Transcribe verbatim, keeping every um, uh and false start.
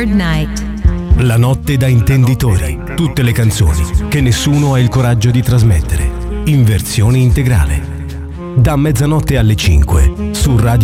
Third Night. La notte da intenditori. Tutte le canzoni che nessuno ha il coraggio di trasmettere. In versione integrale. Da mezzanotte alle cinque su Radio